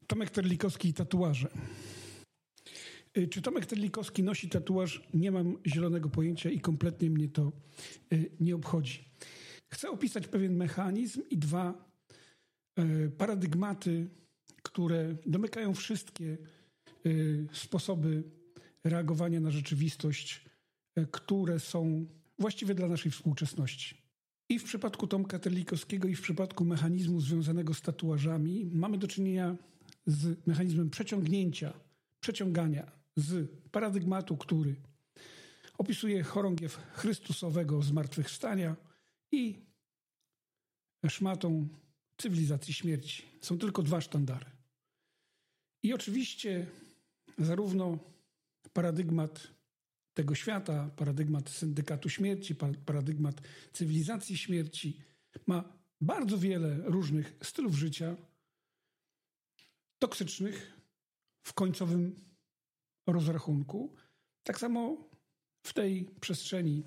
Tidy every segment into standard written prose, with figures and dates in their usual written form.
Tomek Terlikowski i tatuaże. Czy Tomek Terlikowski nosi tatuaż? Nie mam zielonego pojęcia i kompletnie mnie to nie obchodzi. Chcę opisać pewien mechanizm i dwa paradygmaty, które domykają wszystkie sposoby reagowania na rzeczywistość, które są właściwe dla naszej współczesności. I w przypadku Tomka Terlikowskiego, i w przypadku mechanizmu związanego z tatuażami mamy do czynienia z mechanizmem przeciągania z paradygmatu, który opisuje chorągiew Chrystusowego zmartwychwstania i szmatą cywilizacji śmierci. Są tylko dwa sztandary. I oczywiście zarówno paradygmat tego świata, paradygmat syndykatu śmierci, paradygmat cywilizacji śmierci ma bardzo wiele różnych stylów życia toksycznych w końcowym rozrachunku. Tak samo w tej przestrzeni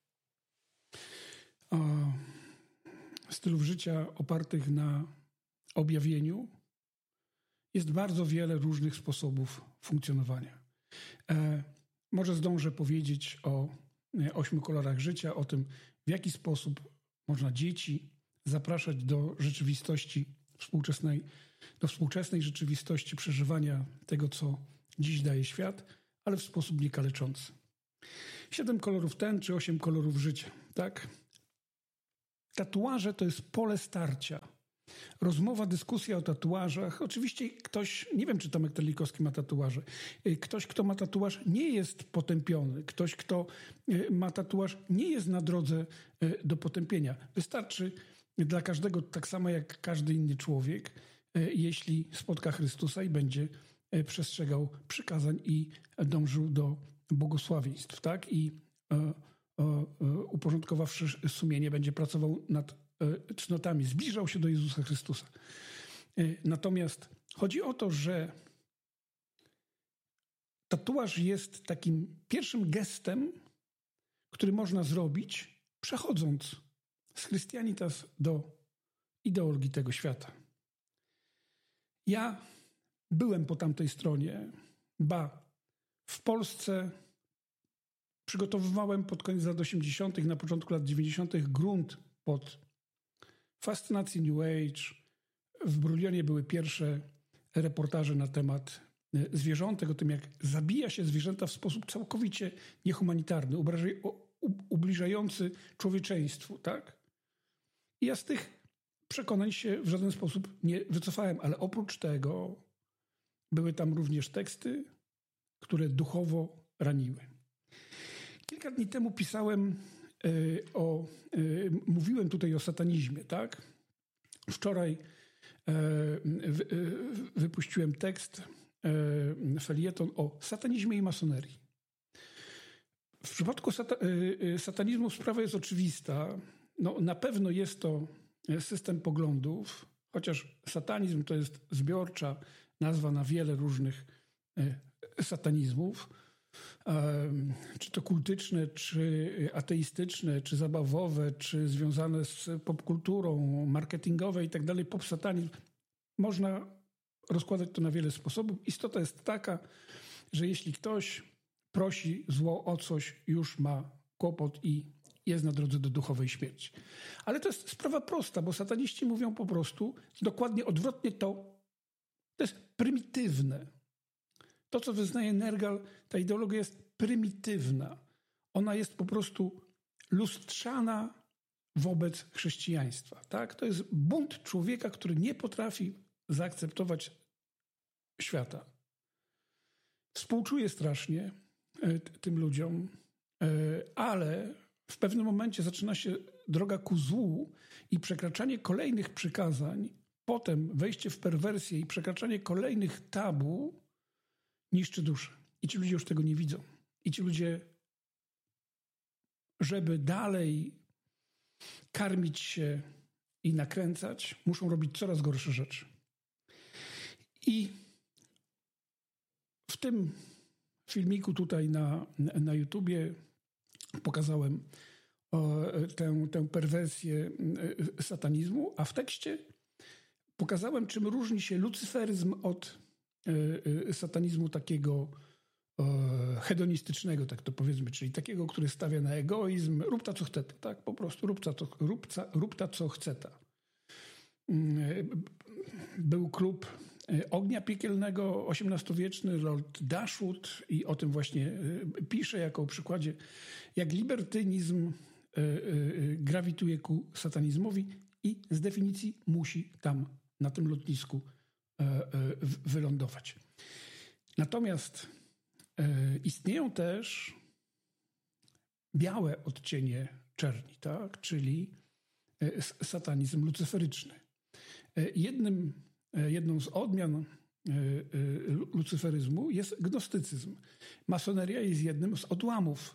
stylów życia opartych na objawieniu jest bardzo wiele różnych sposobów funkcjonowania. Może zdążę powiedzieć o 8 kolorach życia, o tym, w jaki sposób można dzieci zapraszać do rzeczywistości współczesnej, do współczesnej rzeczywistości przeżywania tego, co dziś daje świat, ale w sposób niekaleczący. 7 kolorów tęczy, 8 kolorów życia, tak? Tatuaże to jest pole starcia. Rozmowa, dyskusja o tatuażach. Oczywiście ktoś, nie wiem, czy Tomek Terlikowski ma tatuaże, ktoś, kto ma tatuaż, nie jest potępiony. Ktoś, kto ma tatuaż, nie jest na drodze do potępienia. Wystarczy dla każdego, tak samo jak każdy inny człowiek, jeśli spotka Chrystusa i będzie przestrzegał przykazań i dążył do błogosławieństw, tak? I uporządkowawszy sumienie, będzie pracował nad cnotami, zbliżał się do Jezusa Chrystusa. Natomiast chodzi o to, że tatuaż jest takim pierwszym gestem, który można zrobić, przechodząc z Christianitas do ideologii tego świata. Ja byłem po tamtej stronie, w Polsce przygotowywałem pod koniec lat 80., na początku lat 90. grunt pod fascynację New Age. W Brulionie były pierwsze reportaże na temat zwierzątek, o tym, jak zabija się zwierzęta w sposób całkowicie niehumanitarny, ubliżający człowieczeństwu, tak? I ja z tych przekonań się w żaden sposób nie wycofałem, ale oprócz tego były tam również teksty, które duchowo raniły. Kilka dni temu pisałem mówiłem tutaj o satanizmie, tak? Wczoraj wypuściłem tekst, felieton o satanizmie i masonerii. W przypadku satanizmu sprawa jest oczywista. No, na pewno jest to system poglądów, chociaż satanizm to jest zbiorcza nazwa na wiele różnych satanizmów. Czy to kultyczne, czy ateistyczne, czy zabawowe, czy związane z popkulturą, marketingowe i tak dalej, popsatanizm. Można rozkładać to na wiele sposobów. Istota jest taka, że jeśli ktoś prosi zło o coś, już ma kłopot i jest na drodze do duchowej śmierci. Ale to jest sprawa prosta, bo sataniści mówią po prostu dokładnie odwrotnie to jest prymitywne. To, co wyznaje Nergal, ta ideologia jest prymitywna. Ona jest po prostu lustrzana wobec chrześcijaństwa. Tak? To jest bunt człowieka, który nie potrafi zaakceptować świata. Współczuję strasznie tym ludziom, ale w pewnym momencie zaczyna się droga ku złu i przekraczanie kolejnych przykazań, potem wejście w perwersję i przekraczanie kolejnych tabu niszczy duszę. I ci ludzie już tego nie widzą. I ci ludzie, żeby dalej karmić się i nakręcać, muszą robić coraz gorsze rzeczy. I w tym filmiku tutaj na YouTubie pokazałem tę perwersję satanizmu, a w tekście Pokazałem, czym różni się lucyferyzm od satanizmu takiego hedonistycznego, tak to powiedzmy, czyli takiego, który stawia na egoizm, rób ta co chce, tak? Po prostu rób ta co chce ta. Był klub ognia piekielnego XVIII-wieczny, Lord Dashwood, i o tym właśnie pisze jako o przykładzie, jak libertynizm grawituje ku satanizmowi i z definicji musi tam na tym lotnisku wylądować. Natomiast istnieją też białe odcienie czerni, tak? Czyli satanizm lucyferyczny. Jedną z odmian lucyferyzmu jest gnostycyzm. Masoneria jest jednym z odłamów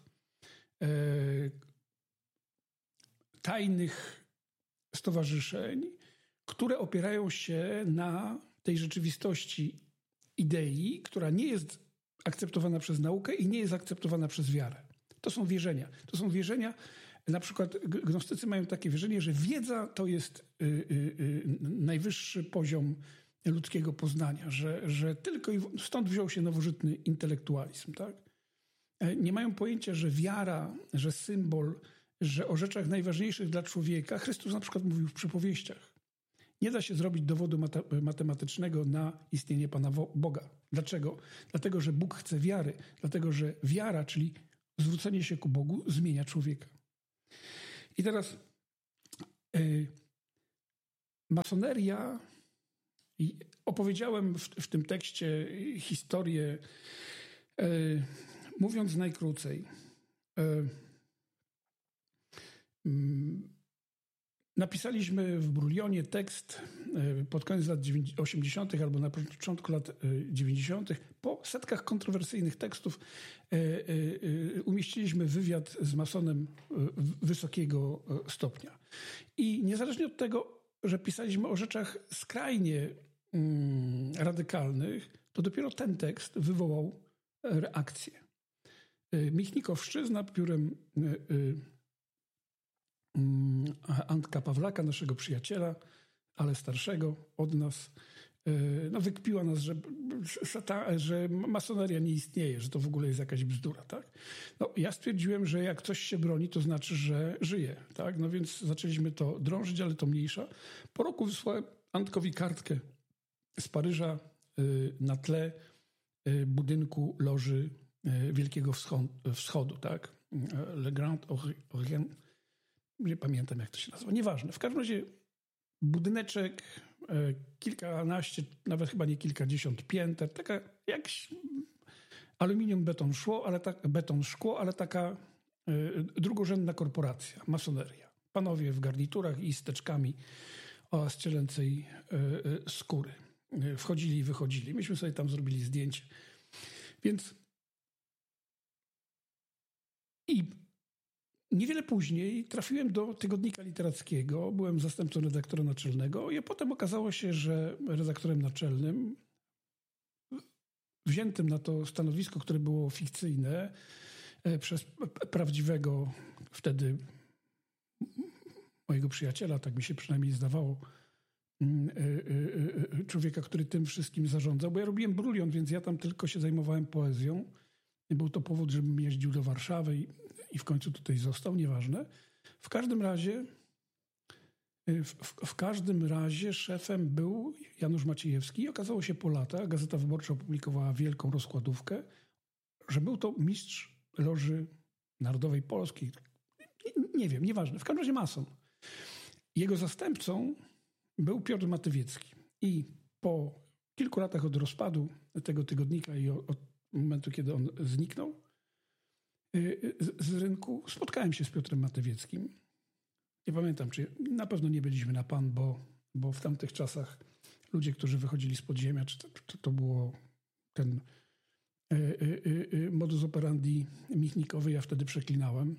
tajnych stowarzyszeń, które opierają się na tej rzeczywistości idei, która nie jest akceptowana przez naukę i nie jest akceptowana przez wiarę. To są wierzenia. Na przykład gnostycy mają takie wierzenie, że wiedza to jest najwyższy poziom ludzkiego poznania, że tylko i stąd wziął się nowożytny intelektualizm. Tak? Nie mają pojęcia, że wiara, że symbol, że o rzeczach najważniejszych dla człowieka, Chrystus na przykład mówił w przypowieściach. Nie da się zrobić dowodu matematycznego na istnienie Pana Boga. Dlaczego? Dlatego, że Bóg chce wiary. Dlatego, że wiara, czyli zwrócenie się ku Bogu, zmienia człowieka. I teraz masoneria, i opowiedziałem w tym tekście historię, mówiąc najkrócej, napisaliśmy w Brulionie tekst pod koniec lat 80. albo na początku lat 90. Po setkach kontrowersyjnych tekstów umieściliśmy wywiad z masonem wysokiego stopnia. I niezależnie od tego, że pisaliśmy o rzeczach skrajnie radykalnych, to dopiero ten tekst wywołał reakcję. Michnikowszczyzna piórem Antka Pawlaka, naszego przyjaciela, ale starszego od nas, wykpiła nas, że masoneria nie istnieje, że to w ogóle jest jakaś bzdura. Tak? Ja stwierdziłem, że jak coś się broni, to znaczy, że żyje. Tak? No więc zaczęliśmy to drążyć, ale to mniejsza. Po roku wysłałem Antkowi kartkę z Paryża na tle budynku Loży Wielkiego Wschodu. Tak? Le Grand Orient. Nie pamiętam, jak to się nazywa. Nieważne. W każdym razie budyneczek, kilkanaście, nawet chyba nie kilkadziesiąt pięter, taka jak aluminium, beton, szkło, ale taka drugorzędna korporacja, masoneria. Panowie w garniturach i z teczkami o ścielęcej skóry. Wchodzili i wychodzili. Myśmy sobie tam zrobili zdjęcie. Więc niewiele później trafiłem do tygodnika literackiego, byłem zastępcą redaktora naczelnego i potem okazało się, że redaktorem naczelnym, wziętym na to stanowisko, które było fikcyjne, przez prawdziwego wtedy mojego przyjaciela, tak mi się przynajmniej zdawało, człowieka, który tym wszystkim zarządzał, bo ja robiłem Brulion, więc ja tam tylko się zajmowałem poezją. Był to powód, żebym jeździł do Warszawy i w końcu tutaj został, nieważne. W każdym razie szefem był Janusz Maciejewski i okazało się po latach, Gazeta Wyborcza opublikowała wielką rozkładówkę, że był to mistrz Loży Narodowej Polskiej. Nie wiem, nieważne. W każdym razie mason. Jego zastępcą był Piotr Matywiecki. I po kilku latach od rozpadu tego tygodnika i od momentu, kiedy on zniknął z rynku, spotkałem się z Piotrem Matywieckim. Nie pamiętam, czy na pewno nie byliśmy na pan, bo w tamtych czasach ludzie, którzy wychodzili z podziemia, czy to było ten modus operandi michnikowy, ja wtedy przeklinałem.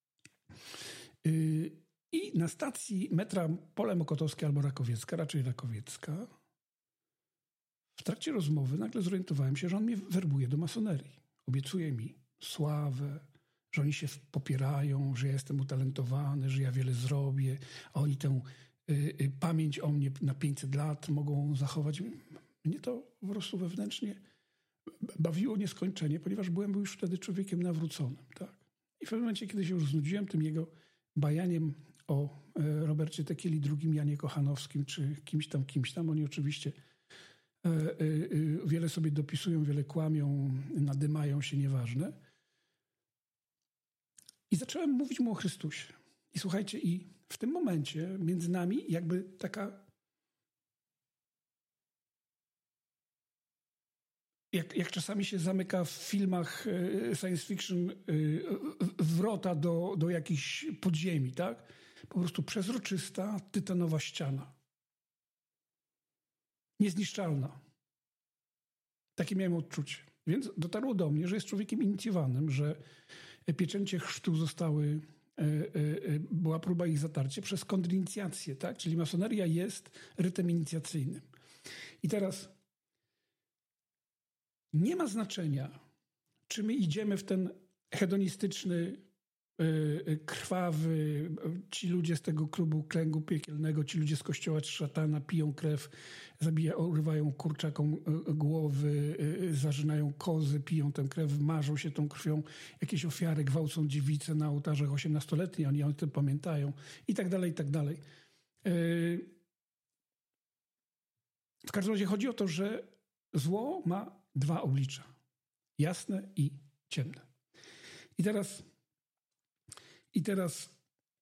I na stacji metra Pole Mokotowskie albo Rakowiecka, raczej Rakowiecka, w trakcie rozmowy nagle zorientowałem się, że on mnie werbuje do masonerii. Obiecuje mi sławę, że oni się popierają, że ja jestem utalentowany, że ja wiele zrobię, a oni tę pamięć o mnie na 500 lat mogą zachować. Mnie to po prostu wewnętrznie bawiło nieskończenie, ponieważ byłem już wtedy człowiekiem nawróconym. Tak? I w pewnym momencie, kiedy się już znudziłem tym jego bajaniem o Robercie Tekieli, drugim Janie Kochanowskim, czy kimś tam, oni oczywiście wiele sobie dopisują, wiele kłamią, nadymają się, nieważne. I zacząłem mówić mu o Chrystusie. I słuchajcie, i w tym momencie między nami jakby taka, jak czasami się zamyka w filmach science fiction wrota do jakichś podziemi, tak? Po prostu przezroczysta, tytanowa ściana. Niezniszczalna. Takie miałem odczucie. Więc dotarło do mnie, że jest człowiekiem inicjowanym, że pieczęcie chrztu zostały, była próba ich zatarcia przez kontrinicjację, tak? Czyli masoneria jest rytem inicjacyjnym. I teraz nie ma znaczenia, czy my idziemy w ten hedonistyczny, krwawy, ci ludzie z tego klubu kręgu piekielnego, ci ludzie z kościoła szatana piją krew, urywają kurczakom głowy, zarzynają kozy, piją tę krew, marzą się tą krwią, jakieś ofiary, gwałcą dziewice na ołtarzach 18-letnich, oni o tym pamiętają i tak dalej, i tak dalej. W każdym razie chodzi o to, że zło ma dwa oblicza. Jasne i ciemne. I teraz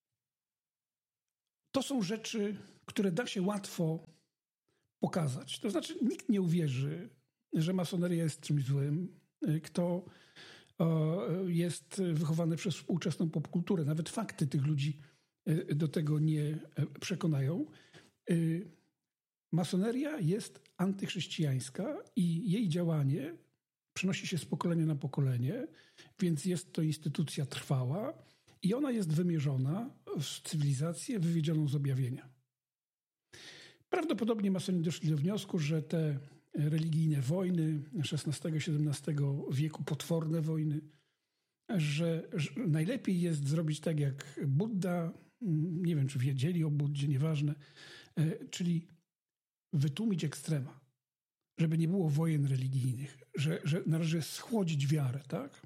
to są rzeczy, które da się łatwo pokazać. To znaczy nikt nie uwierzy, że masoneria jest czymś złym. Kto jest wychowany przez współczesną popkulturę. Nawet fakty tych ludzi do tego nie przekonają. Masoneria jest antychrześcijańska i jej działanie przenosi się z pokolenia na pokolenie, więc jest to instytucja trwała i ona jest wymierzona w cywilizację wywiedzioną z objawienia. Prawdopodobnie masoni doszli do wniosku, że te religijne wojny XVI-XVII wieku, potworne wojny, że najlepiej jest zrobić tak jak Budda, nie wiem czy wiedzieli o Buddzie, nieważne, czyli wytłumić ekstrema, żeby nie było wojen religijnych, że należy schłodzić wiarę, tak?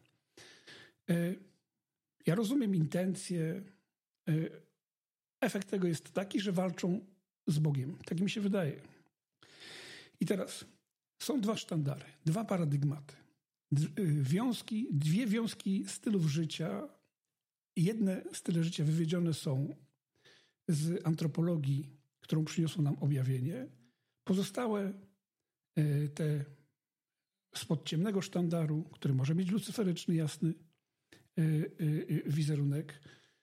Ja rozumiem intencje. Efekt tego jest taki, że walczą z Bogiem. Tak mi się wydaje. I teraz są dwa sztandary, dwa paradygmaty. Dwie wiązki stylów życia. Jedne style życia wywiedzione są z antropologii, którą przyniosło nam objawienie. Pozostałe te spod ciemnego sztandaru, który może mieć lucyferyczny, jasny wizerunek,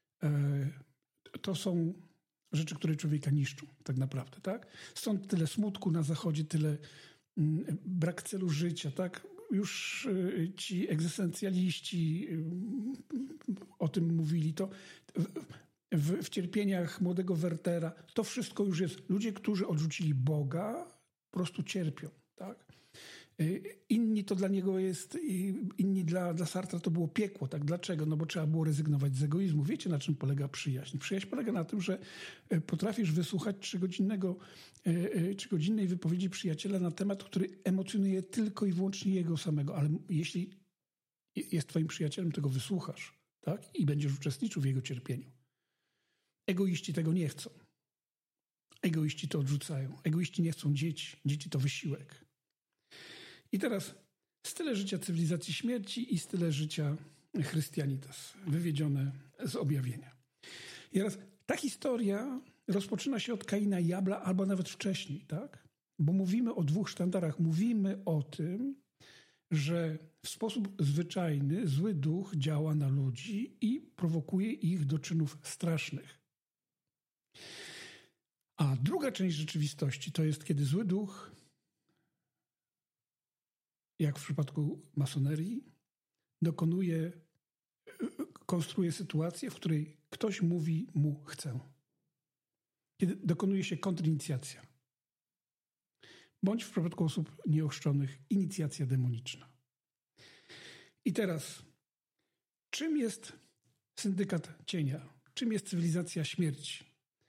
to są rzeczy, które człowieka niszczą tak naprawdę, tak? Stąd tyle smutku na Zachodzie, tyle brak celu życia, tak? Już ci egzystencjaliści o tym mówili, to w cierpieniach młodego Wertera, to wszystko już jest. Ludzie, którzy odrzucili Boga, po prostu cierpią, tak? Inni to dla niego jest, inni dla Sartra to było piekło, tak? Dlaczego? No bo trzeba było rezygnować z egoizmu. Wiecie, na czym polega przyjaźń? Przyjaźń polega na tym, że potrafisz wysłuchać trzygodzinnej wypowiedzi przyjaciela na temat, który emocjonuje tylko i wyłącznie jego samego, ale jeśli jest twoim przyjacielem, to go wysłuchasz, tak? I będziesz uczestniczył w jego cierpieniu. Egoiści tego nie chcą. Egoiści to odrzucają. Egoiści nie chcą dzieci. Dzieci to wysiłek. I teraz style życia cywilizacji śmierci i style życia Christianitas, wywiedzione z objawienia. I teraz ta historia rozpoczyna się od Kaina i Abla, albo nawet wcześniej, tak? Bo mówimy o dwóch sztandarach. Mówimy o tym, że w sposób zwyczajny zły duch działa na ludzi i prowokuje ich do czynów strasznych. A druga część rzeczywistości to jest, kiedy zły duch, jak w przypadku masonerii, konstruuje sytuację, w której ktoś mówi mu chcę. Kiedy dokonuje się kontrinicjacja. Bądź w przypadku osób nieochrzczonych inicjacja demoniczna. I teraz, czym jest syndykat cienia? Czym jest cywilizacja śmierci?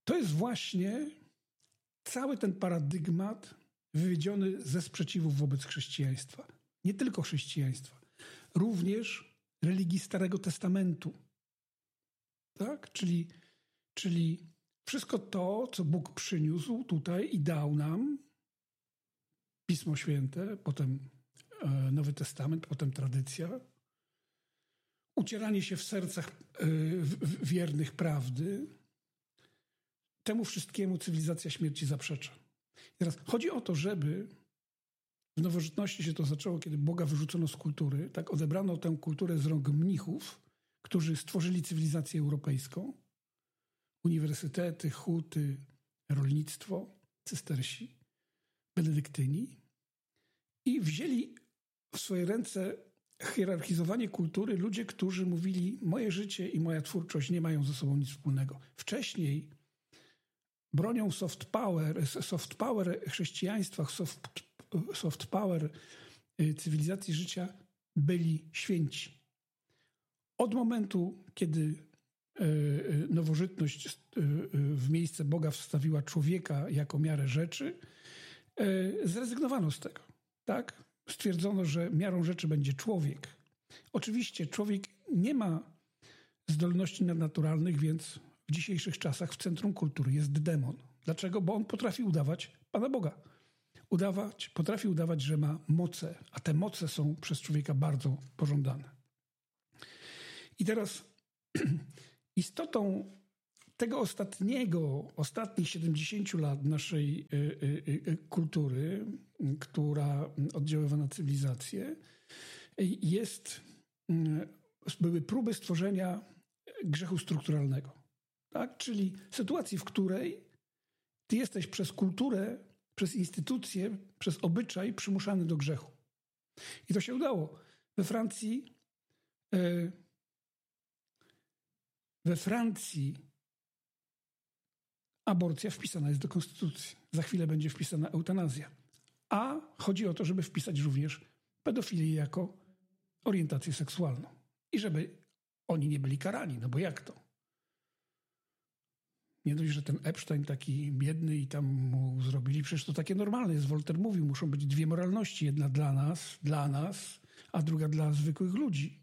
to jest właśnie cały ten paradygmat wywiedziony ze sprzeciwów wobec chrześcijaństwa. Nie tylko chrześcijaństwa, również religii Starego Testamentu. Tak? Czyli wszystko to, co Bóg przyniósł tutaj i dał nam, Pismo Święte, potem Nowy Testament, potem tradycja, ucieranie się w sercach wiernych prawdy, temu wszystkiemu cywilizacja śmierci zaprzecza. I teraz chodzi o to, żeby w nowożytności się to zaczęło, kiedy Boga wyrzucono z kultury, tak odebrano tę kulturę z rąk mnichów, którzy stworzyli cywilizację europejską, uniwersytety, huty, rolnictwo, cystersi, benedyktyni i wzięli w swoje ręce hierarchizowanie kultury ludzie, którzy mówili: moje życie i moja twórczość nie mają ze sobą nic wspólnego. Wcześniej bronią soft power chrześcijaństwa, soft power cywilizacji życia byli święci. Od momentu, kiedy nowożytność w miejsce Boga wstawiła człowieka jako miarę rzeczy, zrezygnowano z tego. Tak? Stwierdzono, że miarą rzeczy będzie człowiek. Oczywiście człowiek nie ma zdolności nadnaturalnych, więc w dzisiejszych czasach w centrum kultury jest demon. Dlaczego? Bo on potrafi udawać Pana Boga. Potrafi udawać, że ma moce, a te moce są przez człowieka bardzo pożądane. I teraz istotą tego ostatnich 70 lat naszej kultury, która oddziaływa na cywilizację, były próby stworzenia grzechu strukturalnego. Tak? Czyli sytuacji, w której ty jesteś przez kulturę, przez instytucje, przez obyczaj przymuszany do grzechu. I to się udało. We Francji aborcja wpisana jest do konstytucji. Za chwilę będzie wpisana eutanazja. A chodzi o to, żeby wpisać również pedofilię jako orientację seksualną. I żeby oni nie byli karani. No bo jak to? Nie dość, że ten Epstein taki biedny i tam mu zrobili, przecież to takie normalne jest. Voltaire mówił, muszą być dwie moralności. Jedna dla nas, a druga dla zwykłych ludzi.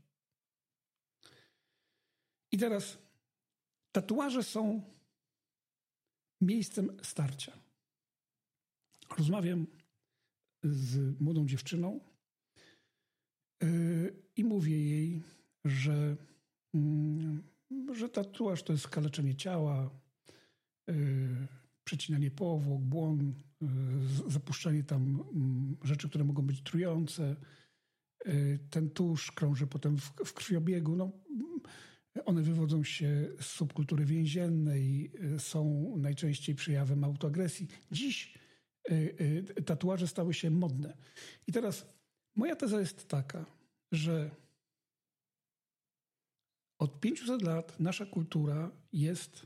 I teraz tatuaże są miejscem starcia. Rozmawiam z młodą dziewczyną i mówię jej, że tatuaż to jest skaleczenie ciała, przecinanie powłok, błon, zapuszczanie tam rzeczy, które mogą być trujące. Ten tusz krąży potem w krwiobiegu. No, one wywodzą się z subkultury więziennej, są najczęściej przejawem autoagresji. Dziś tatuaże stały się modne. I teraz moja teza jest taka, że od 500 lat nasza kultura jest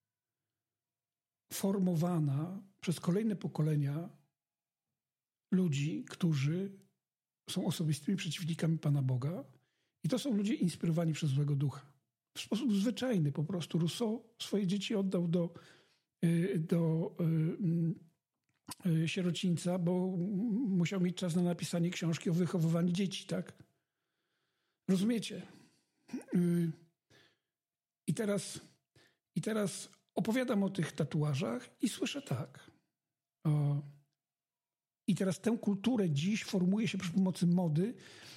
formowana przez kolejne pokolenia ludzi, którzy są osobistymi przeciwnikami Pana Boga. I to są ludzie inspirowani przez złego ducha. W sposób zwyczajny po prostu Rousseau swoje dzieci oddał do sierocińca, bo musiał mieć czas na napisanie książki o wychowywaniu dzieci, tak? Rozumiecie? I teraz opowiadam o tych tatuażach i słyszę tak. I teraz tę kulturę dziś formuje się przy pomocy mody,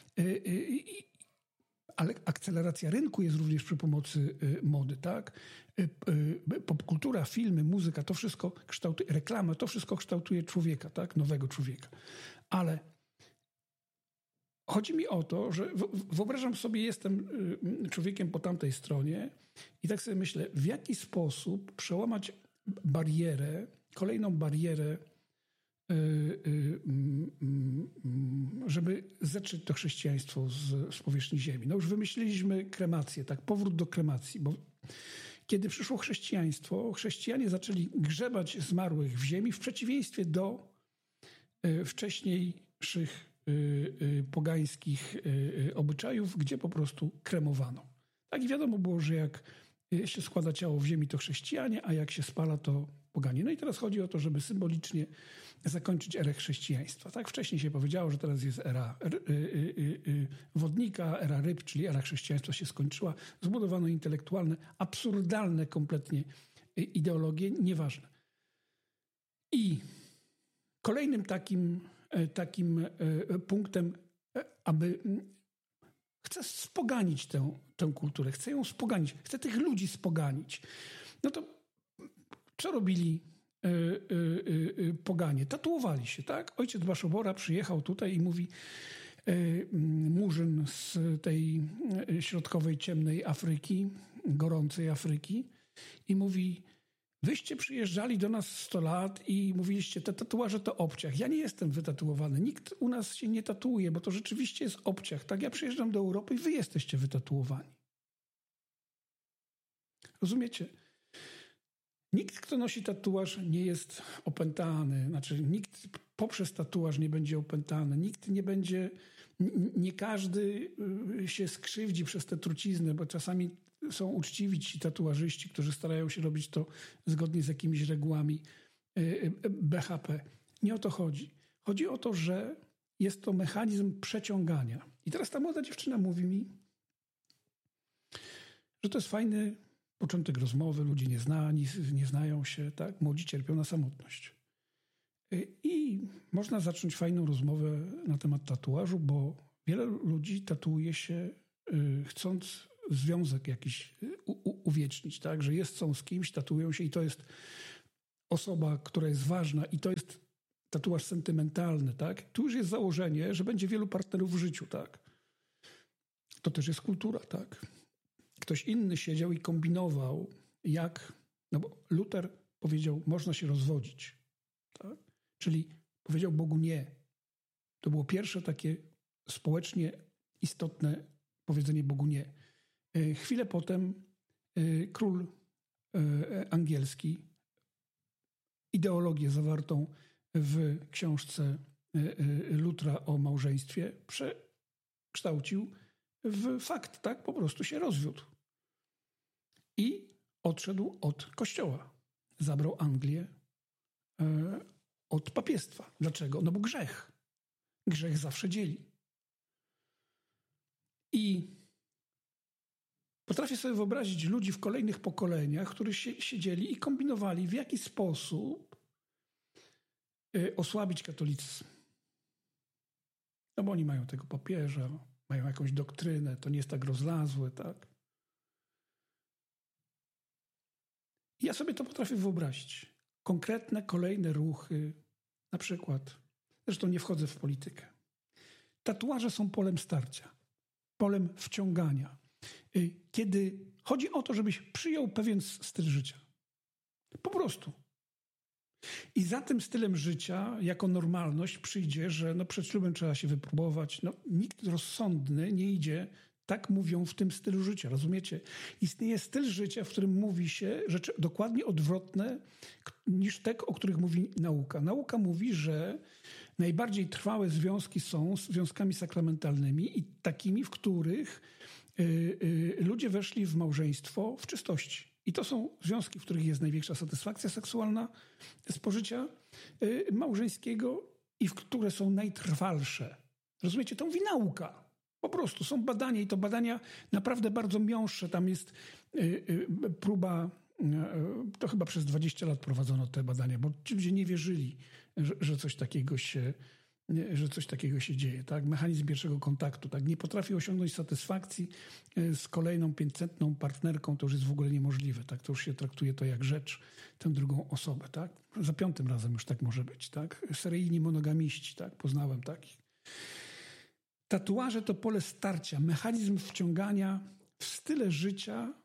ale akceleracja rynku jest również przy pomocy mody, tak? Popkultura, filmy, muzyka, to wszystko kształtuje, reklama, to wszystko kształtuje człowieka, tak? Nowego człowieka. Ale chodzi mi o to, że wyobrażam sobie, jestem człowiekiem po tamtej stronie i tak sobie myślę, w jaki sposób przełamać barierę, kolejną barierę, żeby zetrzeć to chrześcijaństwo z powierzchni ziemi. No już wymyśliliśmy kremację, tak, powrót do kremacji, bo kiedy przyszło chrześcijaństwo, chrześcijanie zaczęli grzebać zmarłych w ziemi w przeciwieństwie do wcześniejszych pogańskich obyczajów, gdzie po prostu kremowano. Tak i wiadomo było, że jak Jeśli składa ciało w ziemi, to chrześcijanie, a jak się spala, to poganie. No i teraz chodzi o to, żeby symbolicznie zakończyć erę chrześcijaństwa. Tak wcześniej się powiedziało, że teraz jest era wodnika, era ryb, czyli era chrześcijaństwa się skończyła. Zbudowano intelektualne, absurdalne kompletnie ideologie, nieważne. I kolejnym takim punktem, aby chcę spoganić tę kulturę, chcę ją spoganić, chcę tych ludzi spoganić. No to co robili poganie? Tatuowali się, tak? Ojciec Baszobora przyjechał tutaj i mówi, murzyn z tej środkowej, ciemnej Afryki, gorącej Afryki i mówi, wyście przyjeżdżali do nas 100 lat i mówiliście, te tatuaże to obciach. Ja nie jestem wytatuowany. Nikt u nas się nie tatuuje, bo to rzeczywiście jest obciach. Tak, ja przyjeżdżam do Europy i wy jesteście wytatuowani. Rozumiecie? Nikt, kto nosi tatuaż, nie jest opętany. Znaczy, nikt poprzez tatuaż nie będzie opętany. Nikt nie będzie, nie każdy się skrzywdzi przez tę truciznę, bo czasami są uczciwi ci tatuażyści, którzy starają się robić to zgodnie z jakimiś regułami BHP. Nie o to chodzi. Chodzi o to, że jest to mechanizm przeciągania. I teraz ta młoda dziewczyna mówi mi, że to jest fajny początek rozmowy, ludzie nie znają się, tak? Młodzi cierpią na samotność. I można zacząć fajną rozmowę na temat tatuażu, bo wiele ludzi tatuuje się chcąc związek jakiś uwiecznić, tak? Że są z kimś, tatuują się i to jest osoba, która jest ważna i to jest tatuaż sentymentalny, tak? Tu już jest założenie, że będzie wielu partnerów w życiu, tak? To też jest kultura, tak? Ktoś inny siedział i kombinował, no bo Luter powiedział, można się rozwodzić, tak? Czyli powiedział Bogu nie. To było pierwsze takie społecznie istotne powiedzenie Bogu nie. Chwilę potem król angielski ideologię zawartą w książce Lutra o małżeństwie przekształcił w fakt, tak? Po prostu się rozwiódł. I odszedł od kościoła. Zabrał Anglię od papiestwa. Dlaczego? No bo grzech. Grzech zawsze dzieli. I potrafię sobie wyobrazić ludzi w kolejnych pokoleniach, którzy siedzieli i kombinowali, w jaki sposób osłabić katolicyzm. No bo oni mają tego papieża, mają jakąś doktrynę, to nie jest tak rozlazłe, tak? I ja sobie to potrafię wyobrazić. Konkretne, kolejne ruchy, na przykład, zresztą nie wchodzę w politykę. Tatuaże są polem starcia, polem wciągania. Kiedy chodzi o to, żebyś przyjął pewien styl życia. Po prostu. I za tym stylem życia, jako normalność, przyjdzie, że no przed ślubem trzeba się wypróbować. No, nikt rozsądny nie idzie, tak mówią, w tym stylu życia, rozumiecie? Istnieje styl życia, w którym mówi się rzeczy dokładnie odwrotne niż te, o których mówi nauka. Nauka mówi, że najbardziej trwałe związki są związkami sakramentalnymi i takimi, w których ludzie weszli w małżeństwo w czystości. I to są związki, w których jest największa satysfakcja seksualna z pożycia małżeńskiego i w które są najtrwalsze. Rozumiecie? To mówi nauka. Po prostu są badania i to badania naprawdę bardzo miąższe. Tam jest próba, to chyba przez 20 lat prowadzono te badania, bo ci ludzie nie wierzyli, że coś takiego się dzieje. Tak? Mechanizm pierwszego kontaktu. Tak? Nie potrafi osiągnąć satysfakcji z kolejną 500 partnerką, to już jest w ogóle niemożliwe. Tak? To już się traktuje to jak rzecz, tę drugą osobę. Tak? Za 5. razem już tak może być. Tak? Seryjni monogamiści, tak? Poznałem takich. Tatuaże to pole starcia, mechanizm wciągania w style życia,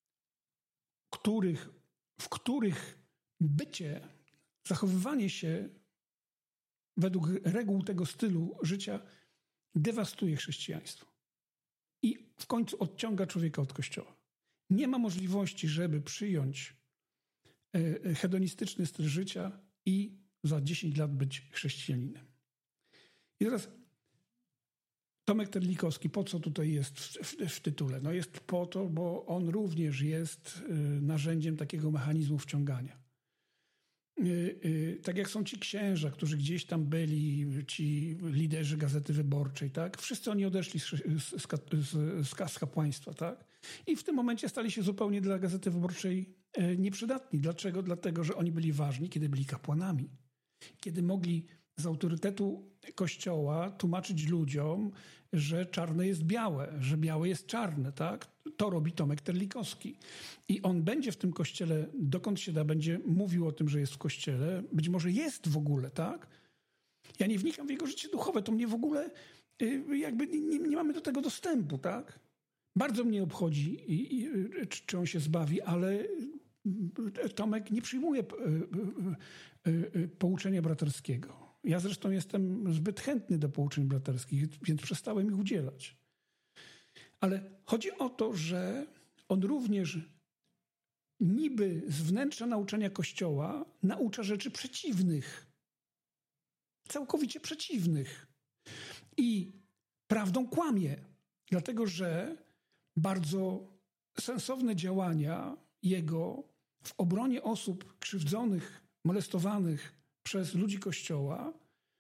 w których bycie, zachowywanie się według reguł tego stylu życia dewastuje chrześcijaństwo. I w końcu odciąga człowieka od Kościoła. Nie ma możliwości, żeby przyjąć hedonistyczny styl życia i za 10 lat być chrześcijaninem. I teraz Tomek Terlikowski, po co tutaj jest w tytule? No jest po to, bo on również jest narzędziem takiego mechanizmu wciągania. Tak jak są ci księża, którzy gdzieś tam byli, ci liderzy Gazety Wyborczej, tak? Wszyscy oni odeszli z kapłaństwa, tak? I w tym momencie stali się zupełnie dla Gazety Wyborczej nieprzydatni. Dlaczego? Dlatego, że oni byli ważni, kiedy byli kapłanami. Kiedy mogli z autorytetu Kościoła tłumaczyć ludziom, że czarne jest białe, że białe jest czarne, tak? To robi Tomek Terlikowski. I on będzie w tym kościele, dokąd się da, będzie mówił o tym, że jest w kościele. Być może jest w ogóle, tak? Ja nie wnikam w jego życie duchowe, to mnie w ogóle jakby nie mamy do tego dostępu, tak? Bardzo mnie obchodzi, czy on się zbawi, ale Tomek nie przyjmuje pouczenia braterskiego. Ja zresztą jestem zbyt chętny do pouczeń braterskich, więc przestałem ich udzielać. Ale chodzi o to, że on również niby z wnętrza nauczania Kościoła naucza rzeczy przeciwnych. Całkowicie przeciwnych. I prawdą kłamie. Dlatego, że bardzo sensowne działania jego w obronie osób krzywdzonych, molestowanych przez ludzi Kościoła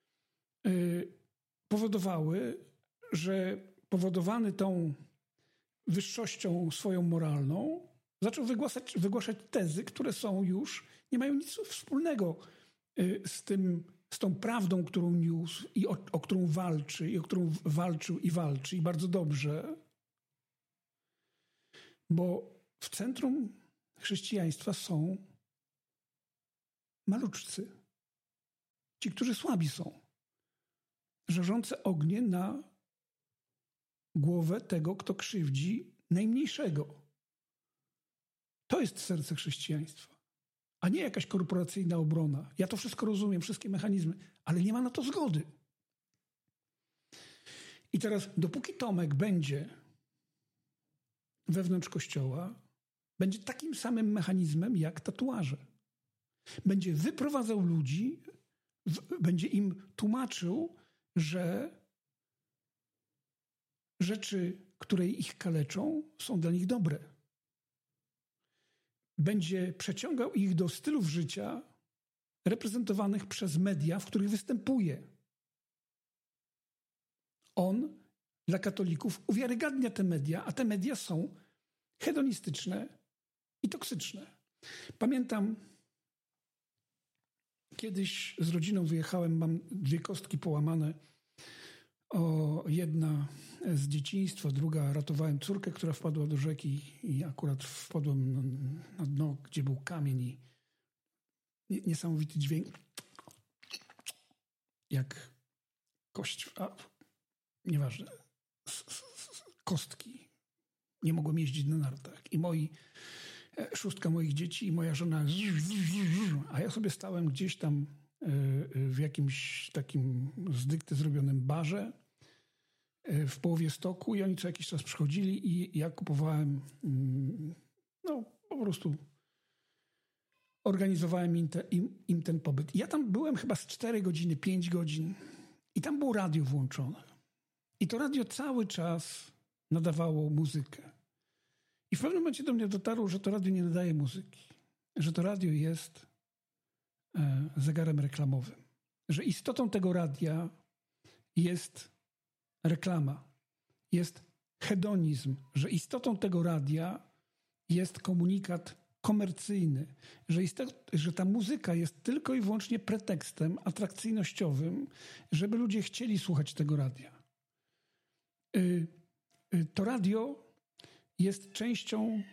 powodowały, że powodowany tą wyższością swoją moralną zaczął wygłaszać tezy, które są już, nie mają nic wspólnego z tą prawdą, którą niósł i o którą walczy, i o którą walczył i walczy, i bardzo dobrze. Bo w centrum chrześcijaństwa są maluczcy. Ci, którzy słabi są. Żarzące ognie na głowę tego, kto krzywdzi najmniejszego. To jest serce chrześcijaństwa. A nie jakaś korporacyjna obrona. Ja to wszystko rozumiem, wszystkie mechanizmy, ale nie ma na to zgody. I teraz, dopóki Tomek będzie wewnątrz Kościoła, będzie takim samym mechanizmem jak tatuaże. Będzie wyprowadzał ludzi, będzie im tłumaczył, że rzeczy, które ich kaleczą, są dla nich dobre. Będzie przeciągał ich do stylów życia reprezentowanych przez media, w których występuje. On dla katolików uwiarygadnia te media, a te media są hedonistyczne i toksyczne. Pamiętam, kiedyś z rodziną wyjechałem, mam 2 kostki połamane. Jedna z dzieciństwa, druga ratowałem córkę, która wpadła do rzeki i akurat wpadłem na dno, gdzie był kamień i niesamowity dźwięk. Jak kość, nieważne, kostki. Nie mogłem jeździć na nartach. I 6 moich dzieci i moja żona, a ja sobie stałem gdzieś tam w jakimś takim z dykty zrobionym barze w połowie stoku i oni co jakiś czas przychodzili i ja kupowałem, po prostu organizowałem im ten pobyt. I ja tam byłem chyba z 4 godziny, 5 godzin i tam było radio włączone. I to radio cały czas nadawało muzykę. I w pewnym momencie do mnie dotarło, że to radio nie nadaje muzyki. Że to radio jest zegarem reklamowym. Że istotą tego radia jest reklama. Jest hedonizm. Że istotą tego radia jest komunikat komercyjny. Że ta muzyka jest tylko i wyłącznie pretekstem atrakcyjnościowym, żeby ludzie chcieli słuchać tego radia. To radio jest częścią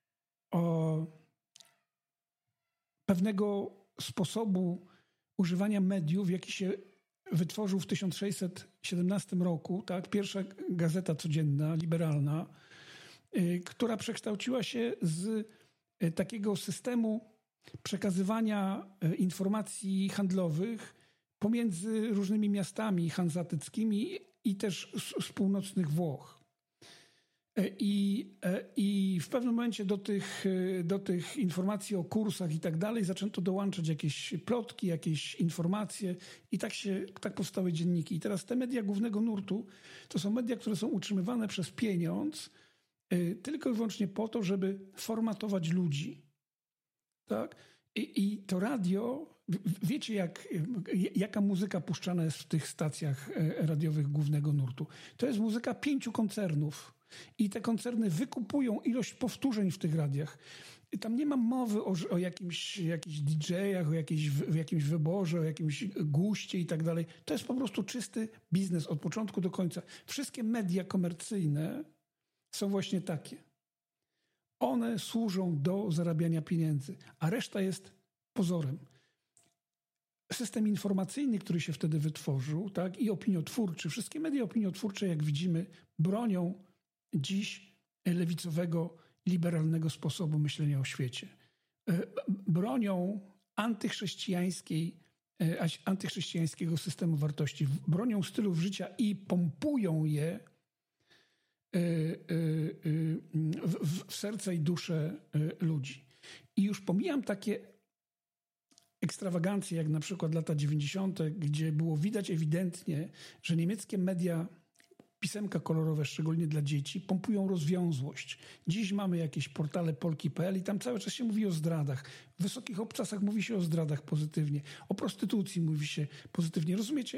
pewnego sposobu używania mediów, jaki się wytworzył w 1617 roku, tak? Pierwsza gazeta codzienna, liberalna, która przekształciła się z takiego systemu przekazywania informacji handlowych pomiędzy różnymi miastami hanzatyckimi i też z północnych Włoch. I w pewnym momencie do tych informacji o kursach i tak dalej zaczęto dołączać jakieś plotki, jakieś informacje i tak powstały dzienniki. I teraz te media głównego nurtu to są media, które są utrzymywane przez pieniądz tylko i wyłącznie po to, żeby formatować ludzi. Tak? I to radio, wiecie jaka muzyka puszczana jest w tych stacjach radiowych głównego nurtu? To jest muzyka 5 koncernów. I te koncerny wykupują ilość powtórzeń w tych radiach. I tam nie ma mowy o jakichś DJ-ach, o jakimś wyborze, o jakimś guście i tak dalej. To jest po prostu czysty biznes od początku do końca. Wszystkie media komercyjne są właśnie takie. One służą do zarabiania pieniędzy, a reszta jest pozorem. System informacyjny, który się wtedy wytworzył, tak, i opiniotwórczy, wszystkie media opiniotwórcze, jak widzimy, bronią dziś lewicowego, liberalnego sposobu myślenia o świecie. Bronią antychrześcijańskiego systemu wartości, bronią stylów życia i pompują je w serca i duszę ludzi. I już pomijam takie ekstrawagancje, jak na przykład lata 90., gdzie było widać ewidentnie, że niemieckie media, pisemka kolorowe, szczególnie dla dzieci, pompują rozwiązłość. Dziś mamy jakieś portale polki.pl i tam cały czas się mówi o zdradach. W wysokich obcasach mówi się o zdradach pozytywnie. O prostytucji mówi się pozytywnie. Rozumiecie?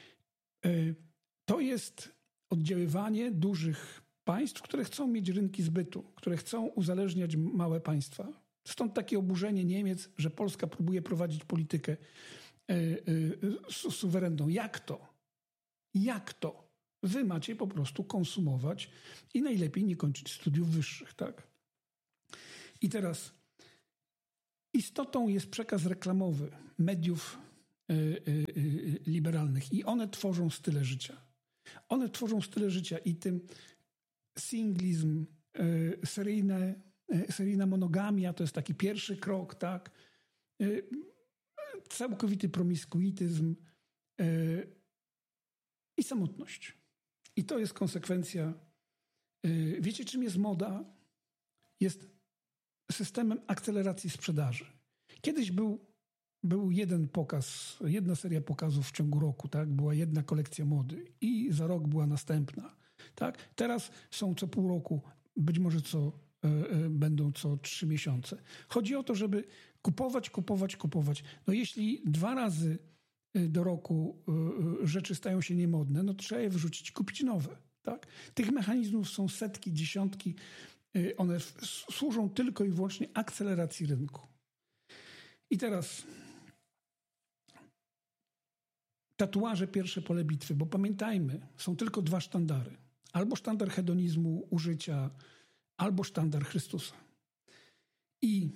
To jest oddziaływanie dużych państw, które chcą mieć rynki zbytu, które chcą uzależniać małe państwa. Stąd takie oburzenie Niemiec, że Polska próbuje prowadzić politykę suwerenną. Jak to? Jak to? Wy macie po prostu konsumować i najlepiej nie kończyć studiów wyższych, tak? I teraz istotą jest przekaz reklamowy mediów liberalnych i one tworzą style życia. One tworzą style życia i tym singlizm, seryjna monogamia to jest taki pierwszy krok, tak? Całkowity promiskuityzm i samotność. I to jest konsekwencja. Wiecie, czym jest moda? Jest systemem akceleracji sprzedaży. Kiedyś był jeden pokaz, jedna seria pokazów w ciągu roku, tak? Była jedna kolekcja mody i za rok była następna, tak? Teraz są co pół roku, być może będą co 3 miesiące. Chodzi o to, żeby kupować. No jeśli 2 razy do roku rzeczy stają się niemodne, no trzeba je wyrzucić i kupić nowe. Tak? Tych mechanizmów są setki, dziesiątki. One służą tylko i wyłącznie akceleracji rynku. I teraz tatuaże, pierwsze pole bitwy, bo pamiętajmy, są tylko 2 sztandary. Albo sztandar hedonizmu, użycia, albo sztandar Chrystusa. I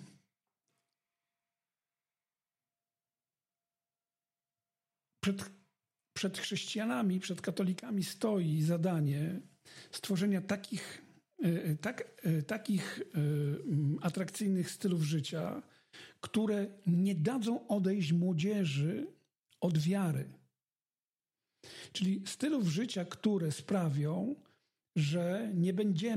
przed chrześcijanami, przed katolikami stoi zadanie stworzenia takich atrakcyjnych stylów życia, które nie dadzą odejść młodzieży od wiary. Czyli stylów życia, które sprawią, że nie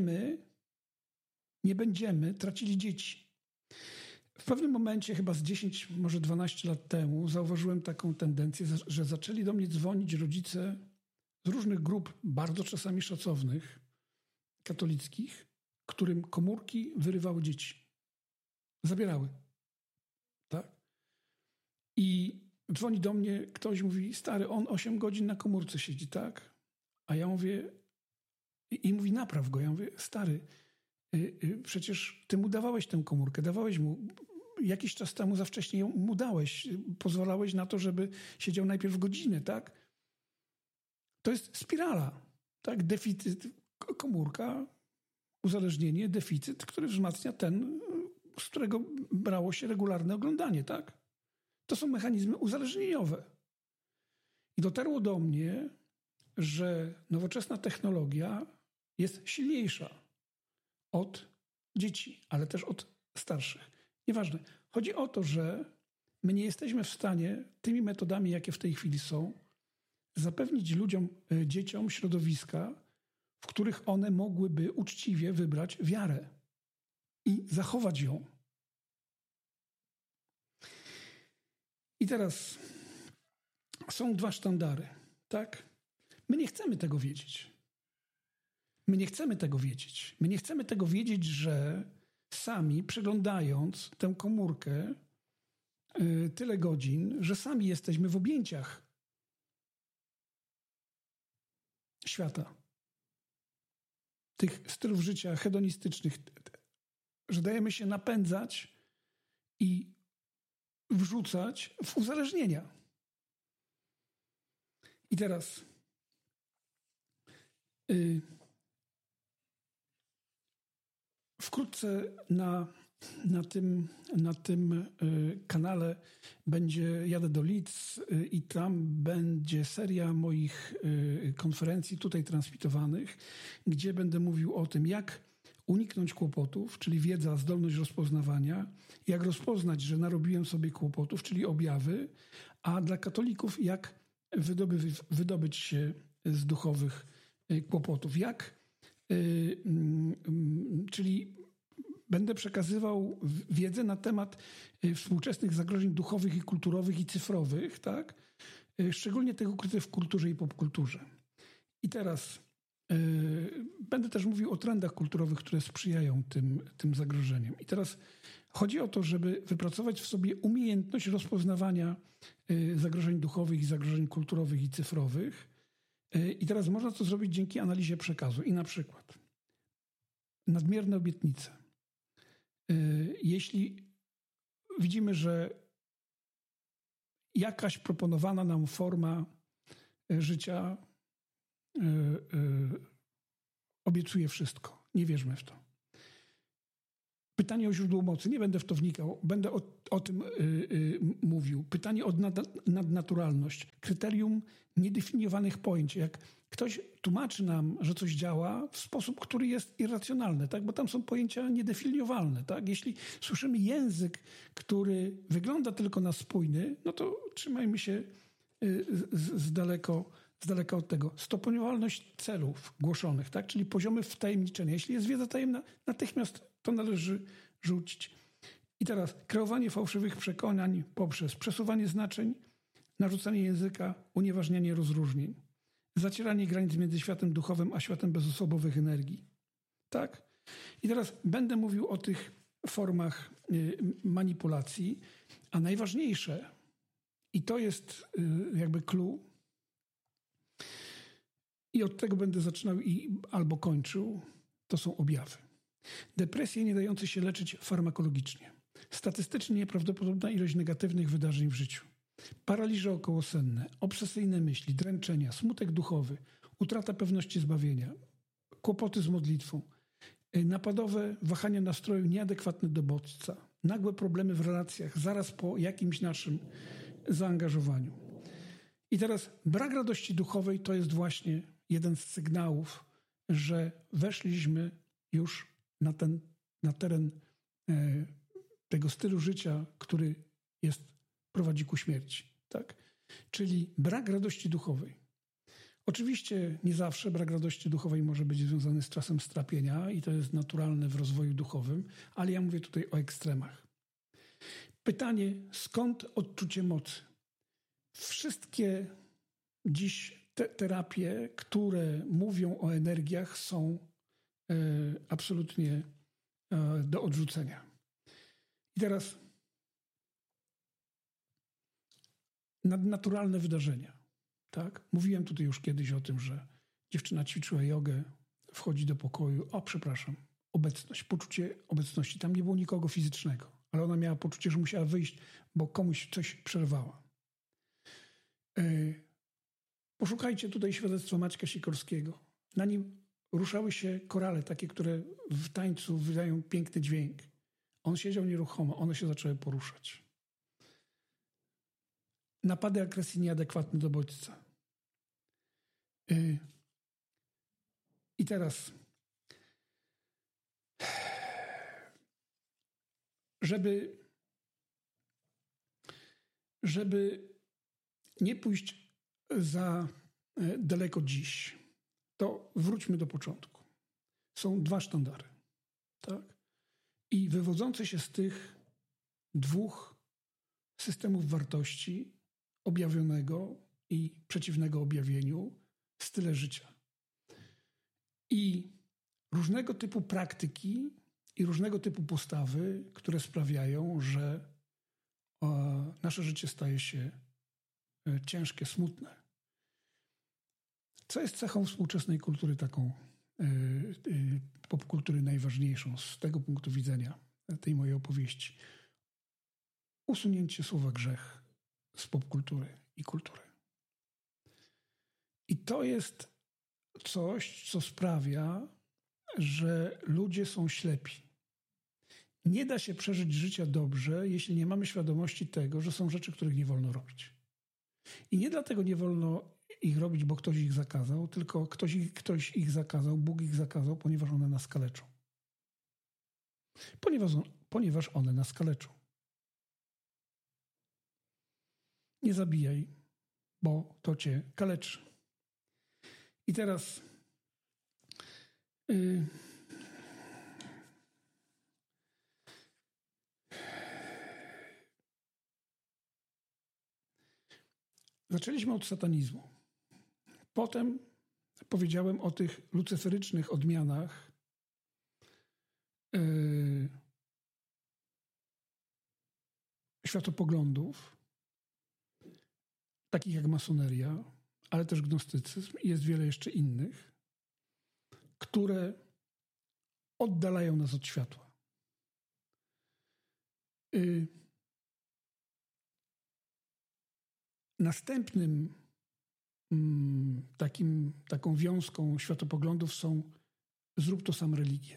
będziemy tracili dzieci. W pewnym momencie, chyba z 10, może 12 lat temu, zauważyłem taką tendencję, że zaczęli do mnie dzwonić rodzice z różnych grup, bardzo czasami szacownych, katolickich, którym komórki wyrywały dzieci. Zabierały. Tak? I dzwoni do mnie ktoś, mówi, stary, on 8 godzin na komórce siedzi, tak? A ja mówię, i mówi, napraw go. Ja mówię, stary, przecież ty mu dawałeś tę komórkę, dawałeś mu, jakiś czas temu za wcześnie ją mu dałeś, pozwalałeś na to, żeby siedział najpierw godzinę, tak? To jest spirala, tak? Deficyt, komórka, uzależnienie, deficyt, który wzmacnia ten, z którego brało się regularne oglądanie, tak? To są mechanizmy uzależnieniowe. I dotarło do mnie, że nowoczesna technologia jest silniejsza od dzieci, ale też od starszych. Nieważne. Chodzi o to, że my nie jesteśmy w stanie tymi metodami, jakie w tej chwili są, zapewnić ludziom, dzieciom środowiska, w których one mogłyby uczciwie wybrać wiarę i zachować ją. I teraz są dwa sztandary, tak? My nie chcemy tego wiedzieć. My nie chcemy tego wiedzieć. My nie chcemy tego wiedzieć, że sami przeglądając tę komórkę tyle godzin, że sami jesteśmy w objęciach świata. Tych stylów życia hedonistycznych, że dajemy się napędzać i wrzucać w uzależnienia. I teraz wkrótce na tym kanale jadę do Leeds i tam będzie seria moich konferencji tutaj transmitowanych, gdzie będę mówił o tym, jak uniknąć kłopotów, czyli wiedza, zdolność rozpoznawania, jak rozpoznać, że narobiłem sobie kłopotów, czyli objawy, a dla katolików jak wydobyć się z duchowych kłopotów. Czyli będę przekazywał wiedzę na temat współczesnych zagrożeń duchowych i kulturowych i cyfrowych, tak? Szczególnie tych ukrytych w kulturze i popkulturze. I teraz będę też mówił o trendach kulturowych, które sprzyjają tym zagrożeniom. I teraz chodzi o to, żeby wypracować w sobie umiejętność rozpoznawania zagrożeń duchowych i zagrożeń kulturowych i cyfrowych. I teraz można to zrobić dzięki analizie przekazu. I na przykład nadmierne obietnice. Jeśli widzimy, że jakaś proponowana nam forma życia obiecuje wszystko, nie wierzmy w to. Pytanie o źródło mocy, nie będę w to wnikał, będę o tym mówił. Pytanie o nadnaturalność, kryterium niedefiniowanych pojęć. Jak ktoś tłumaczy nam, że coś działa w sposób, który jest irracjonalny, tak? Bo tam są pojęcia niedefiniowalne. Tak? Jeśli słyszymy język, który wygląda tylko na spójny, no to trzymajmy się z daleka od tego. Stopniowalność celów głoszonych, tak? Czyli poziomy wtajemniczenia. Jeśli jest wiedza tajemna, natychmiast to należy rzucić. I teraz kreowanie fałszywych przekonań poprzez przesuwanie znaczeń, narzucanie języka, unieważnianie rozróżnień, zacieranie granic między światem duchowym a światem bezosobowych energii. Tak? I teraz będę mówił o tych formach manipulacji, a najważniejsze, i to jest jakby clue, i od tego będę zaczynał albo kończył, to są objawy. Depresje nie dające się leczyć farmakologicznie. Statystycznie nieprawdopodobna ilość negatywnych wydarzeń w życiu. Paraliże okołosenne, obsesyjne myśli, dręczenia, smutek duchowy, utrata pewności zbawienia, kłopoty z modlitwą, napadowe wahania nastroju, nieadekwatny do bodźca, nagłe problemy w relacjach zaraz po jakimś naszym zaangażowaniu. I teraz brak radości duchowej to jest właśnie jeden z sygnałów, że weszliśmy już na teren tego stylu życia, który prowadzi ku śmierci. Tak? Czyli brak radości duchowej. Oczywiście nie zawsze brak radości duchowej może być związany z czasem strapienia i to jest naturalne w rozwoju duchowym, ale ja mówię tutaj o ekstremach. Pytanie, skąd odczucie mocy? Wszystkie dziś terapie, które mówią o energiach, są absolutnie do odrzucenia. I teraz nadnaturalne wydarzenia. Tak? Mówiłem tutaj już kiedyś o tym, że dziewczyna ćwiczyła jogę, wchodzi do pokoju, obecność, poczucie obecności. Tam nie było nikogo fizycznego, ale ona miała poczucie, że musiała wyjść, bo komuś coś przerwała. Poszukajcie tutaj świadectwa Maćka Sikorskiego. Na nim ruszały się korale, takie, które w tańcu wydają piękny dźwięk. On siedział nieruchomo, one się zaczęły poruszać. Napady agresji nieadekwatne do bodźca. I teraz, żeby nie pójść za daleko dziś, to wróćmy do początku. Są dwa sztandary, tak? I wywodzące się z tych dwóch systemów wartości, objawionego i przeciwnego objawieniu, style życia. I różnego typu praktyki i różnego typu postawy, które sprawiają, że nasze życie staje się ciężkie, smutne. Co jest cechą współczesnej kultury taką, popkultury najważniejszą z tego punktu widzenia tej mojej opowieści? Usunięcie słowa grzech z popkultury i kultury. I to jest coś, co sprawia, że ludzie są ślepi. Nie da się przeżyć życia dobrze, jeśli nie mamy świadomości tego, że są rzeczy, których nie wolno robić. I nie dlatego nie wolno ich robić, bo ktoś ich zakazał, tylko ktoś ich zakazał, Bóg ich zakazał, ponieważ one nas kaleczą. Ponieważ one nas kaleczą. Nie zabijaj, bo to cię kaleczy. I teraz zaczęliśmy od satanizmu. Potem powiedziałem o tych lucyferycznych odmianach światopoglądów, takich jak masoneria, ale też gnostycyzm i jest wiele jeszcze innych, które oddalają nas od światła. Następnym taką wiązką światopoglądów są zrób to sam religie.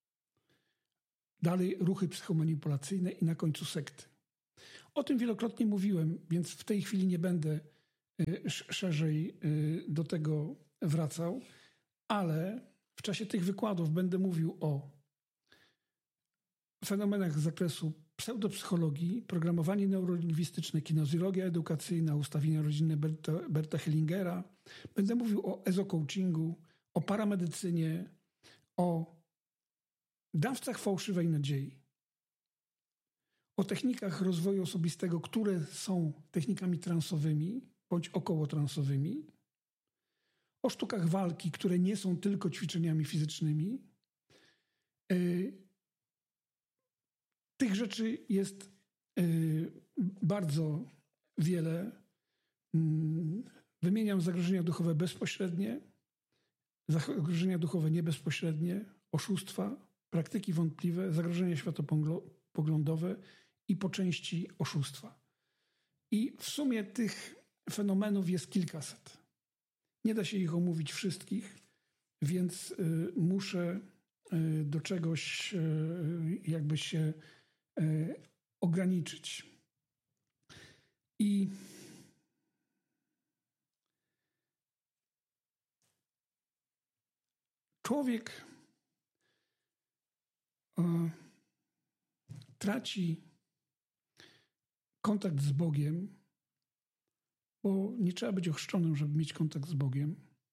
Dalej ruchy psychomanipulacyjne i na końcu sekty. O tym wielokrotnie mówiłem, więc w tej chwili nie będę szerzej do tego wracał, ale w czasie tych wykładów będę mówił o fenomenach z zakresu pseudopsychologii, programowanie neurolingwistyczne, kinezjologia edukacyjna, ustawienia rodzinne Berta Hellingera. Będę mówił o ezocoachingu, o paramedycynie, o dawcach fałszywej nadziei, o technikach rozwoju osobistego, które są technikami transowymi bądź okołotransowymi, o sztukach walki, które nie są tylko ćwiczeniami fizycznymi. Tych rzeczy jest bardzo wiele. Wymieniam zagrożenia duchowe bezpośrednie, zagrożenia duchowe niebezpośrednie, oszustwa, praktyki wątpliwe, zagrożenia światopoglądowe i po części oszustwa. I w sumie tych fenomenów jest kilkaset. Nie da się ich omówić wszystkich, więc muszę do czegoś jakby się ograniczyć. I człowiek traci kontakt z Bogiem, bo nie trzeba być ochrzczonym, żeby mieć kontakt z Bogiem,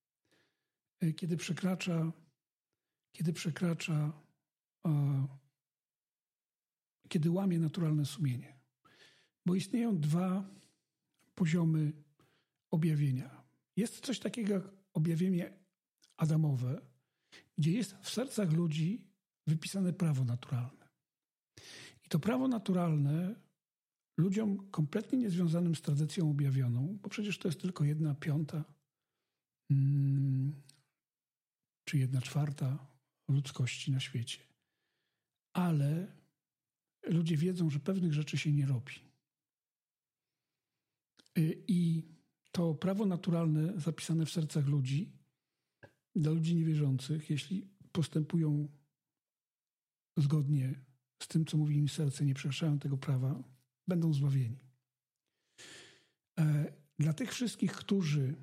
kiedy łamie naturalne sumienie. Bo istnieją dwa poziomy objawienia. Jest coś takiego jak objawienie adamowe, gdzie jest w sercach ludzi wypisane prawo naturalne. I to prawo naturalne ludziom kompletnie niezwiązanym z tradycją objawioną, bo przecież to jest tylko 1/5 czy 1/4 ludzkości na świecie. Ale ludzie wiedzą, że pewnych rzeczy się nie robi. I to prawo naturalne zapisane w sercach ludzi, dla ludzi niewierzących, jeśli postępują zgodnie z tym, co mówi im serce, nie przekraczają tego prawa, będą zbawieni. Dla tych wszystkich, którzy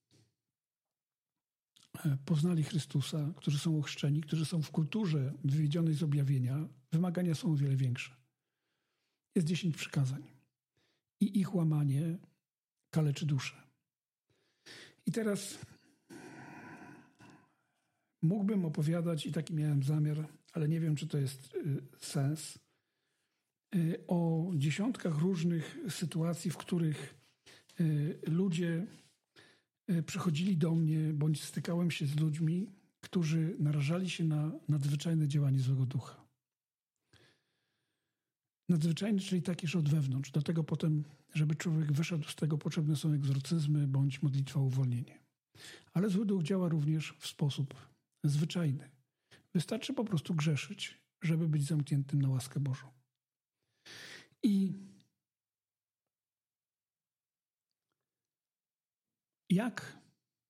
poznali Chrystusa, którzy są ochrzczeni, którzy są w kulturze wywiedzionej z objawienia, wymagania są o wiele większe. Jest 10 przykazań. I ich łamanie kaleczy duszę. I teraz mógłbym opowiadać, i taki miałem zamiar, ale nie wiem, czy to jest sens, o dziesiątkach różnych sytuacji, w których ludzie przychodzili do mnie, bądź stykałem się z ludźmi, którzy narażali się na nadzwyczajne działanie złego ducha. Nadzwyczajny, czyli taki, że od wewnątrz. Do tego potem, żeby człowiek wyszedł z tego, potrzebne są egzorcyzmy bądź modlitwa o uwolnienie. Ale zły duch działa również w sposób zwyczajny. Wystarczy po prostu grzeszyć, żeby być zamkniętym na łaskę Bożą. I jak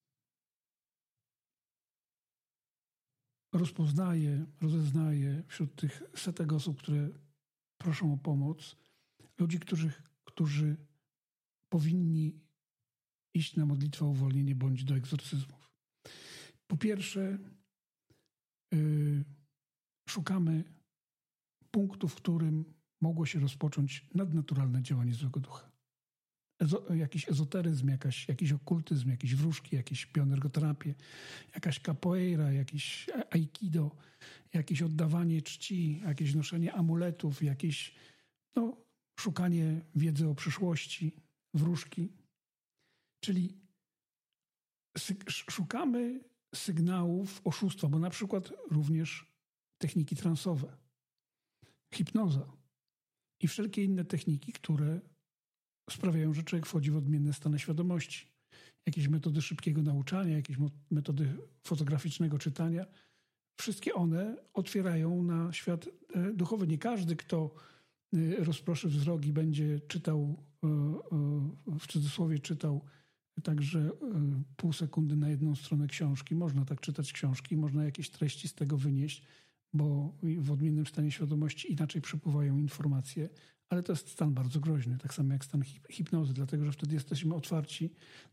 rozeznaję wśród tych setek osób, które proszą o pomoc, ludzi, którzy powinni iść na modlitwę o uwolnienie bądź do egzorcyzmów. Po pierwsze, szukamy punktu, w którym mogło się rozpocząć nadnaturalne działanie złego ducha. Jakiś ezoteryzm, jakiś okultyzm, jakieś wróżki, jakieś bioenergoterapię, jakaś capoeira, jakiś aikido, jakieś oddawanie czci, jakieś noszenie amuletów, jakieś szukanie wiedzy o przyszłości, wróżki. Czyli szukamy sygnałów oszustwa, bo na przykład również techniki transowe, hipnoza i wszelkie inne techniki, które sprawiają, że człowiek wchodzi w odmienne stany świadomości. Jakieś metody szybkiego nauczania, jakieś metody fotograficznego czytania. Wszystkie one otwierają na świat duchowy. Nie każdy, kto rozproszy wzrok i będzie czytał, w cudzysłowie czytał także pół sekundy na jedną stronę książki. Można tak czytać książki, można jakieś treści z tego wynieść, bo w odmiennym stanie świadomości inaczej przepływają informacje, ale to jest stan bardzo groźny, tak samo jak stan hipnozy, dlatego że wtedy jesteśmy otwarci